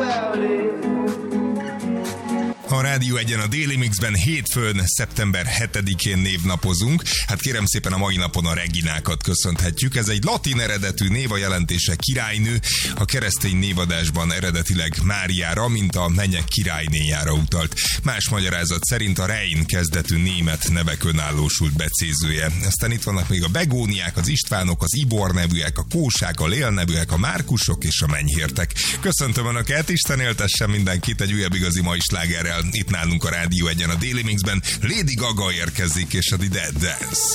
A Rádió Egyen a Déli Mixben hétfőn, szeptember 7-én névnapozunk. Hát kérem szépen, a mai napon a Reginákat köszönhetjük. Ez egy latin eredetű név, a jelentése királynő. A keresztény névadásban eredetileg Máriára, mint a mennyek királynéjára utalt. Más magyarázat szerint a Rein kezdetű német nevek önállósult becézője. Aztán itt vannak még a Begóniák, az Istvánok, az Ibor nevűek, a Kósák, a Lél nevűek, a Márkusok és a Menyhértek. Köszöntöm Önöket, Isten éltessen mindenkit egy újabb igazi mai slágerrel. Itt nálunk a Rádió Egyen a Déli Mixben Lady Gaga érkezik, és a Dead Dance.